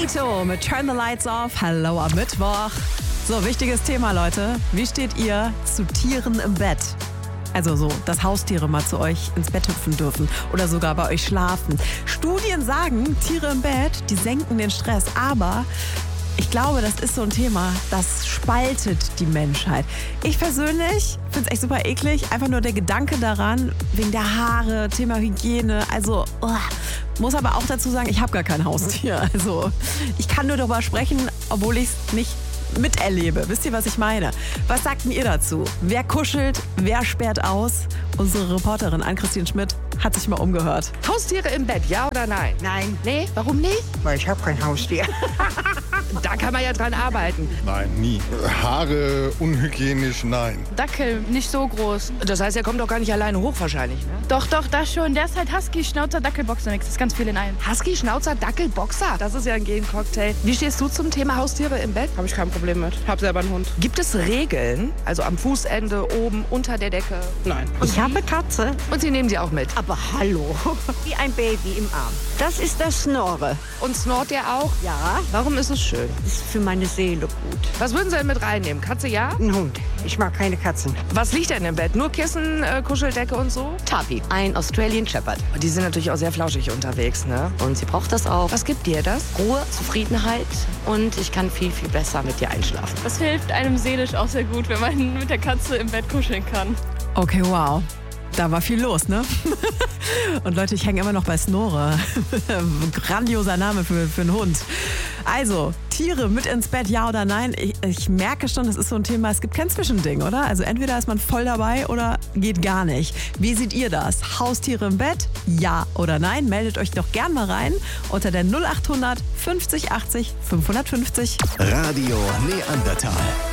Kato mit Turn the Lights Off. Hallo am Mittwoch. So, wichtiges Thema, Leute. Wie steht ihr zu Tieren im Bett? Also so, dass Haustiere mal zu euch ins Bett hüpfen dürfen oder sogar bei euch schlafen. Studien sagen, Tiere im Bett, die senken den Stress. Aber ich glaube, das ist so ein Thema, das spaltet die Menschheit. Ich persönlich finde es echt super eklig. Einfach nur der Gedanke daran, wegen der Haare, Thema Hygiene. Also, muss aber auch dazu sagen, ich habe gar kein Haustier. Also, ich kann nur darüber sprechen, obwohl ich es nicht miterlebe. Wisst ihr, was ich meine? Was sagt denn ihr dazu? Wer kuschelt? Wer sperrt aus? Unsere Reporterin Ann-Christine Schmidt hat sich mal umgehört. Haustiere im Bett, ja oder nein? Nein, Nee, warum nicht? weil ich habe kein Haustier. Da kann man ja dran arbeiten. Nein, nie. Haare unhygienisch, nein. Dackel, nicht so groß. Das heißt, er kommt doch gar nicht alleine hoch wahrscheinlich, ne? Doch, das schon. Der ist halt Husky, Schnauzer, Dackel, Boxermix. Das ist ganz viel in einem. Husky, Schnauzer, Dackel, Boxer. Das ist ja ein Gen-Cocktail. Wie stehst du zum Thema Haustiere im Bett? Habe ich kein Problem mit. Hab selber einen Hund. Gibt es Regeln, also am Fußende, oben, unter der Decke? Nein. Ich habe Katze, Und sie nehmen sie auch mit. aber hallo, wie ein Baby im Arm. Das ist der Snorre. Und snort der auch? Ja, Warum ist es schön? ist für meine Seele gut. Was würden Sie denn mit reinnehmen? Katze, ja? Ein Hund. Ich mag keine Katzen. Was liegt denn im Bett? Nur Kissen, Kuscheldecke und so? Tabi, ein Australian Shepherd. Die sind natürlich auch sehr flauschig unterwegs, ne? Und sie braucht das auch. Was gibt dir das? Ruhe, Zufriedenheit und ich kann viel, viel besser mit dir einschlafen. Das hilft einem seelisch auch sehr gut, wenn man mit der Katze im Bett kuscheln kann. Okay, wow. Da war viel los, ne? Und Leute, ich hänge immer noch bei Snorre. Grandioser Name für einen Hund. Also, Tiere mit ins Bett, ja oder nein? Ich merke schon, das ist so ein Thema, es gibt kein Zwischending, oder? Also entweder ist man voll dabei oder geht gar nicht. Wie seht ihr das? Haustiere im Bett, ja oder nein? Meldet euch doch gern mal rein unter der 0800 50 80 550. Radio Neandertal.